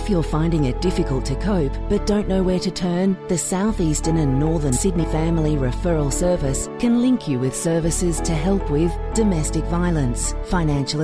you're finding it difficult to cope but don't know where to turn, the South Eastern and Northern Sydney Family Referral Service can link you with services to help with domestic violence, financial